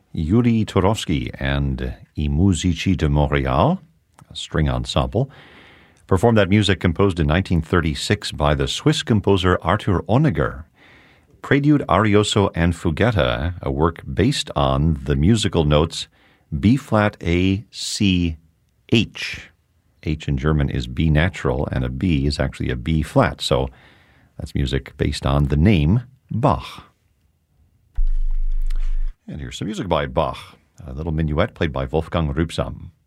Yuri Turovsky and I Musici de Montréal, a string ensemble, performed that music composed in 1936 by the Swiss composer Arthur Honegger. Prelude, Arioso, and Fuguetta, a work based on the musical notes B-flat, A, C, H. H in German is B natural, and a B is actually a B-flat, so that's music based on the name Bach. And here's some music by Bach, a little minuet played by Wolfgang Rübsam.